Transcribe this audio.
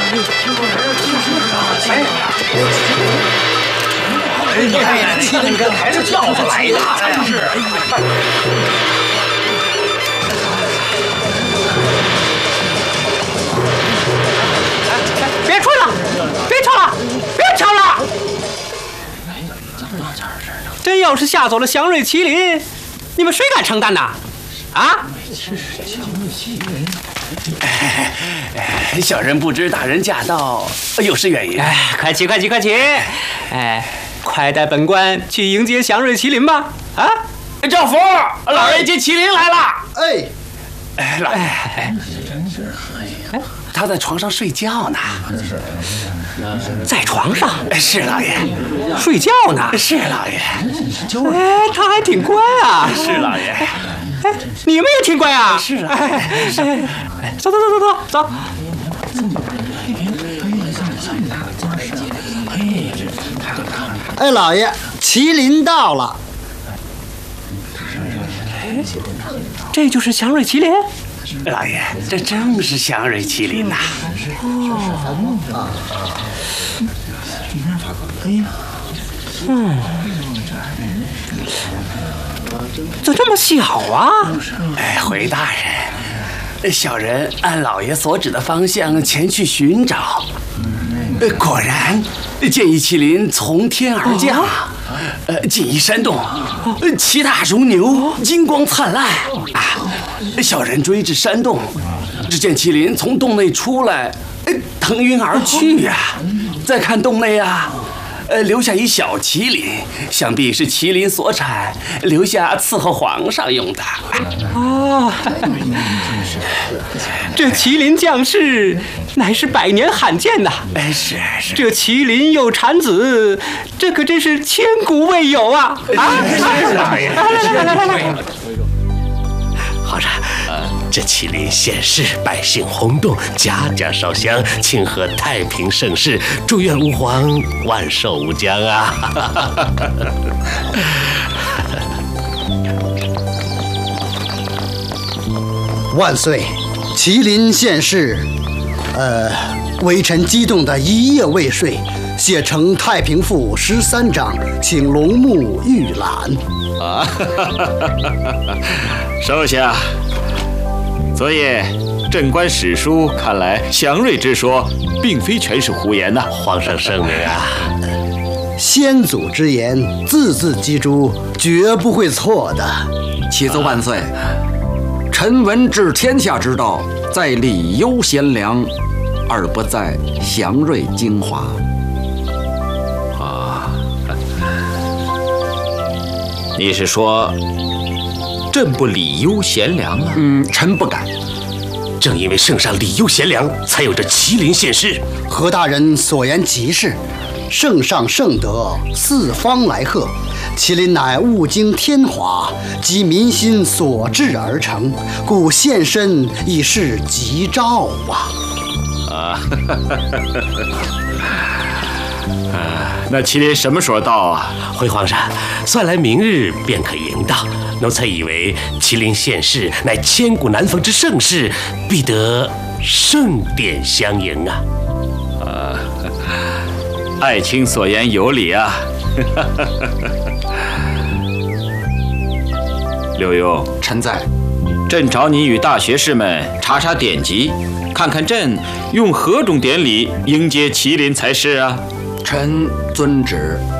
哎呀，麒麟跟抬着轿子来的，真是！ 别吹了，别敲了，别敲了！真要是吓走了祥瑞麒麟，你们谁敢承担呐？啊！ 小人不知大人驾到，有失远迎。 快起！快带本官去迎接祥瑞麒麟吧！啊！ 赵福，老爷接麒麟来了。老爷，他在床上睡觉呢。 在床上？ 是老爷。 睡觉呢？ 是老爷。 他还挺乖啊。 是老爷。 你们也挺乖啊。 是啊。 走。 老爷，麒麟到了。 这就是祥瑞麒麟。 老爷，这正是祥瑞麒麟呐。 怎么这么小啊？ 回大人，小人按老爷所指的方向前去寻找，果然见一麒麟从天而降，进一山洞，其大如牛，金光灿烂啊！小人追至山洞，只见麒麟从洞内出来，腾云而去呀。再看洞内啊，留下一小麒麟，想必是麒麟所产，留下伺候皇上用的。 这麒麟降世乃是百年罕见呐！ 是。 这麒麟又产子，这可真是千古未有啊！ 是老爷。 来。 皇上，这麒麟现世，百姓轰动，家家烧香，庆贺太平盛世，祝愿吾皇万寿无疆啊！ 万岁！麒麟现世，微臣激动的一夜未睡，写成《太平赋》13章，请龙目预览。 收下。昨夜朕观史书，看来祥瑞之说并非全是胡言呐。 皇上圣明啊！ 先祖之言，字字玑珠，绝不会错的。 启奏万岁，臣闻治天下之道，在礼优贤良，而不在祥瑞精华。 你是说朕不礼优贤良啊？ 臣不敢。 正因为圣上礼优贤良，才有这麒麟现世。 何大人所言极是，圣上圣德，四方来贺。麒麟乃物经天华，及民心所至而成，故现身已是吉兆啊！ 那麒麟什么时候到啊？ 回皇上，算来明日便可迎到。奴才以为麒麟现世乃千古难逢之盛事，必得盛典相迎啊！ 爱卿所言有理啊！刘墉， 臣在。 朕找你与大学士们查查典籍，看看朕用何种典礼迎接麒麟才是啊！ 臣遵旨。